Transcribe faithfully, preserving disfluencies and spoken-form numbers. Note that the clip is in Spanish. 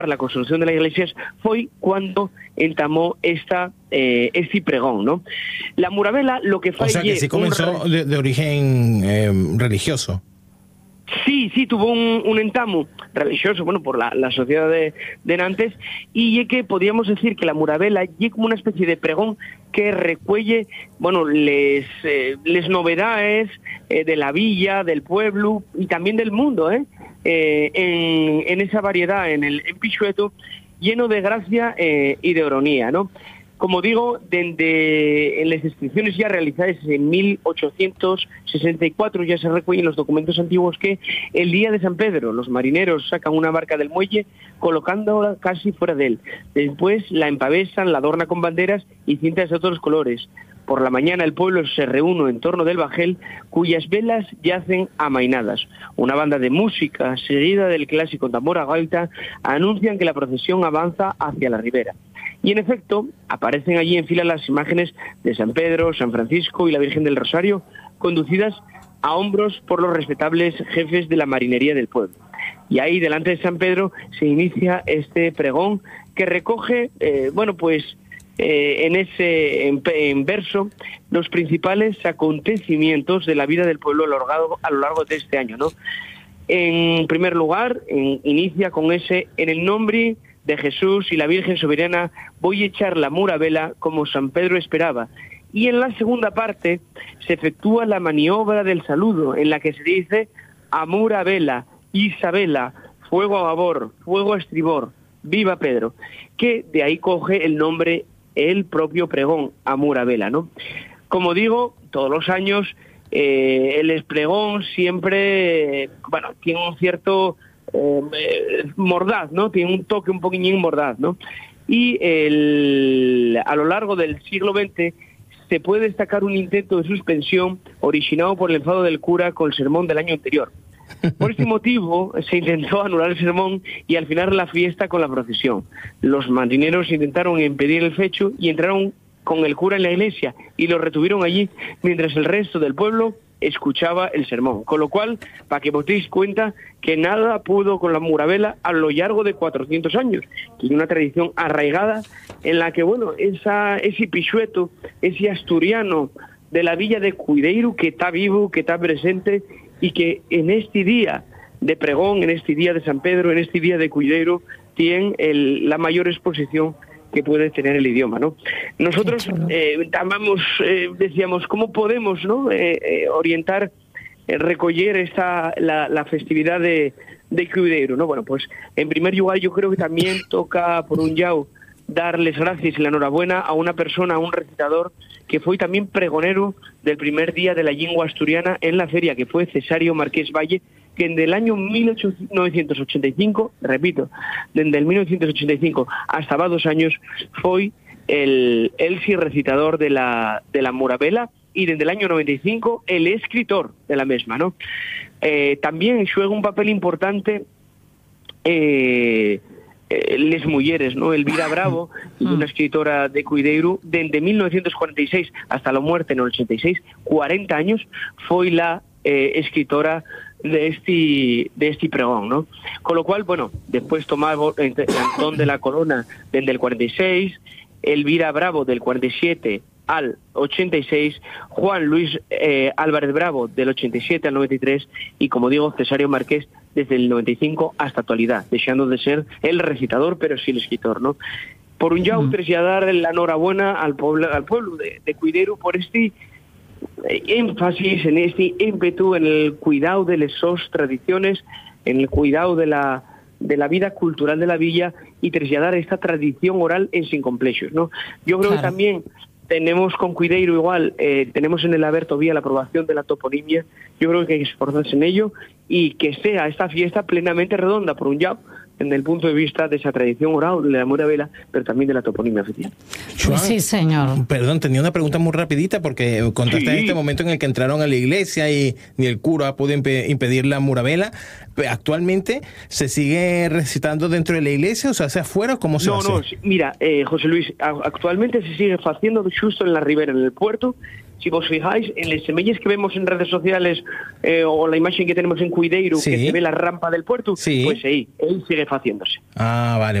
la construcción de las iglesias fue cuando entamó esta eh, este pregón, ¿no? La Muravela lo que fue... O sea que sí comenzó un... de, de origen eh, religioso. Sí, sí, tuvo un, un entamo religioso, bueno, por la, la sociedad de, de Nantes, y es que podríamos decir que la Muravela es como una especie de pregón que recuelle, bueno, les, eh, les novedades eh, de la villa, del pueblo y también del mundo, ¿eh? eh en, en esa variedad, en el en Pixueto, lleno de gracia eh, y de ironía, ¿no? Como digo, desde en las descripciones ya realizadas en mil ochocientos sesenta y cuatro ya se recuellen los documentos antiguos que el día de San Pedro los marineros sacan una barca del muelle colocándola casi fuera de él. Después la empavesan, la adornan con banderas y cintas de otros colores. Por la mañana el pueblo se reúne en torno del bajel, cuyas velas yacen amainadas. Una banda de música, seguida del clásico tambor a gaita, anuncian que la procesión avanza hacia la ribera. Y en efecto, aparecen allí en fila las imágenes de San Pedro, San Francisco y la Virgen del Rosario, conducidas a hombros por los respetables jefes de la marinería del pueblo. Y ahí, delante de San Pedro, se inicia este pregón que recoge, eh, bueno, pues, eh, en ese en, en verso, los principales acontecimientos de la vida del pueblo a lo largo, a lo largo de este año, ¿no? En primer lugar, en, inicia con ese, en el nombre de Jesús y la Virgen Soberana, voy a echar la Muravela como San Pedro esperaba. Y en la segunda parte se efectúa la maniobra del saludo, en la que se dice a Muravela, Isabela, fuego a babor, fuego a estribor, viva Pedro, que de ahí coge el nombre el propio pregón, a Muravela, ¿no? Como digo, todos los años eh, el pregón siempre, bueno, tiene un cierto Eh, mordaz, ¿no? Tiene un toque un poquillín mordaz, ¿no? Y el, a lo largo del siglo veinte se puede destacar un intento de suspensión originado por el enfado del cura con el sermón del año anterior. Por este motivo se intentó anular el sermón y al final la fiesta con la procesión. Los marineros intentaron impedir el fecho y entraron con el cura en la iglesia y lo retuvieron allí mientras el resto del pueblo escuchaba el sermón, con lo cual, para que os deis cuenta que nada pudo con la Muravela a lo largo de cuatrocientos años, que es una tradición arraigada en la que, bueno, esa, ese pixueto, ese asturiano de la villa de Cuideiro que está vivo, que está presente y que en este día de pregón, en este día de San Pedro, en este día de Cuideiro, tiene el, la mayor exposición que puede tener el idioma, ¿no? Nosotros eh, tamamos, eh, decíamos, ¿cómo podemos, no, eh, eh, orientar, eh, recoger esta la, la festividad de, de Cuideiro, ¿no? Bueno, pues en primer lugar yo creo que también toca, por un lado, darles gracias y la enhorabuena a una persona, a un recitador, que fue también pregonero del primer día de la lengua asturiana en la feria, que fue Cesario Marqués Valle, que desde el año mil novecientos ochenta y cinco, repito, desde el mil novecientos ochenta y cinco hasta va dos años, fue el, el sí recitador de la, de la Muravela y desde el año noventa y cinco el escritor de la misma, ¿no? Eh, también juega un papel importante eh, eh, les mujeres, ¿no? Elvira Bravo, una escritora de Cuideiro, desde mil novecientos cuarenta y seis hasta la muerte en el ochenta y seis, cuarenta años, fue la eh, escritora de este de este pregón, ¿no? Con lo cual, bueno, después tomaba Antón de la Corona desde el cuarenta y seis, Elvira Bravo del cuarenta y siete al ochenta y seis, Juan Luis eh, Álvarez Bravo del ochenta y siete al noventa y tres y, como digo, Cesario Marqués desde el noventa y cinco hasta actualidad, dejando de ser el recitador, pero sí el escritor, ¿no? Por un lado, trasladar la enhorabuena al pueblo, al pueblo de, de Cuideiro por este énfasis, en este ímpetu en el cuidado de las sus tradiciones, en el cuidado de la de la vida cultural de la villa y trasladar esta tradición oral en sin complejos, ¿no? Yo creo claro. que también tenemos con Cuideiro igual, eh, tenemos en el haber todavía la aprobación de la toponimia. Yo creo que hay que esforzarse en ello y que sea esta fiesta plenamente redonda, por un lado, desde el punto de vista de esa tradición oral de la Muravela, pero también de la toponimia oficial. Joan, sí, señor. Perdón, tenía una pregunta muy rapidita porque contaste sí. en este momento en el que entraron a la iglesia y ni el cura pudo imp- impedir la Muravela. ¿Actualmente se sigue recitando dentro de la iglesia o se hace afuera? ¿Cómo se no, hace? No, mira, eh, José Luis, actualmente se sigue haciendo justo en la ribera, en el puerto, si vos fijáis, en las semillas que vemos en redes sociales eh, o la imagen que tenemos en Cuideiro, sí. que se ve la rampa del puerto, sí. pues ahí, él sigue haciéndose. Ah, vale.